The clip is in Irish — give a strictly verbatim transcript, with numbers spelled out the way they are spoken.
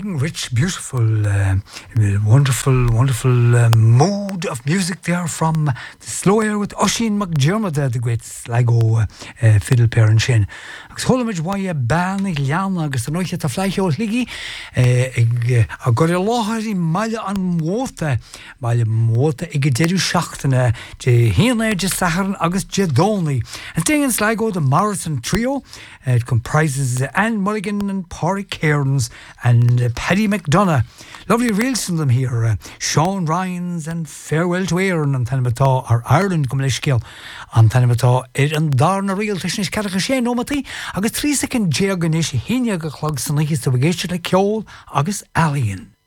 young, rich, beautiful, uh, wonderful, wonderful uh, mood of music there from the Slow Air with Oisin McDermott, uh, the great Sligo uh, uh, fiddle player and sin. Agus holamid why a ban ag leanna agus an oiche ta fleiche ligi ag a gore láthir I maile an móta maile móta ag deirú seachtainna de híana de sacharan agus de dónaí. And thing in Sligo, the Marathon Trio, uh, it comprises uh, Anne Mulligan and Pádraig Cairns and uh, Paddy McDonough. Lovely reels from them here. Uh, Sean Ryans and Farewell to Éireann and Tanamatá, or Ireland come leiscéal and Tanamatá it and Darna real Tishnish Caracha sé nómatí agus three second jeaganis híine go chlog san lihis to begéiste le ceol agus alien.